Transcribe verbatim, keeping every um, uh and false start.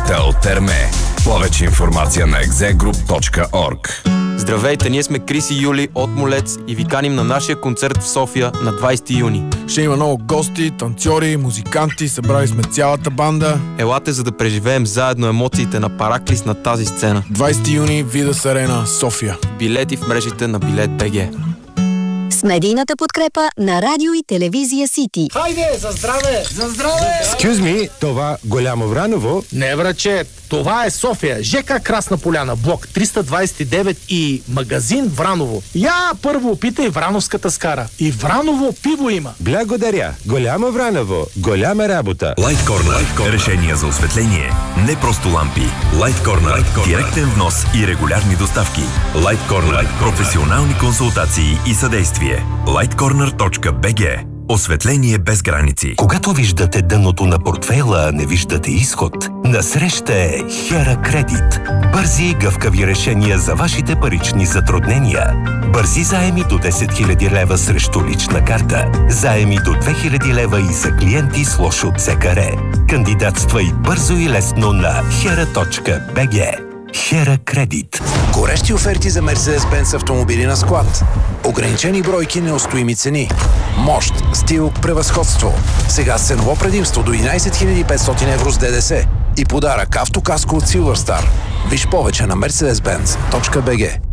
Хотел Терме. Повече информация на екзегруп точка орг. Здравейте, ние сме Крис и Юли от Молец и ви каним на нашия концерт в София на двайсети юни. Ще има много гости, танцори, музиканти, събрали сме цялата банда. Елате, за да преживеем заедно емоциите на Параклис на тази сцена. двайсети юни, Видас Арена, София. Билети в мрежите на Билет БГ. С медийната подкрепа на радио и телевизия Сити. Хайде, за здраве! За здраве! Excuse me, това Голямо Враново? Не, враче, това е София, ЖК Красна поляна, блок триста двайсет и девет и магазин Враново. Я първо опитай врановската скара. И Враново пиво има. Благодаря. Голямо Враново. Голяма работа. Light Corner. Решение за осветление. Не просто лампи. Light Corner. Директен внос и регулярни доставки. Light Corner. Професионални консултации и съдействие. лайт корнер точка би джи. Осветление без граници. Когато виждате дъното на портфейла, а не виждате изход, насреща е Хера Кредит. Бързи и гъвкави решения за вашите парични затруднения. Бързи заеми до десет хиляди лева срещу лична карта. Заеми до две хиляди лева и за клиенти с лошо ЦКР. Кандидатствай бързо и лесно на хера точка би джи. Хера Кредит. Горещи оферти за Мерцедес-Бенц автомобили на склад. Ограничени бройки, неустоими цени. Мощ, стил, превъзходство. Сега с ценово предимство до единайсет хиляди и петстотин евро с ДДС. И подарък автокаско от Silverstar. Виж повече на мерцедес бенц точка би джи.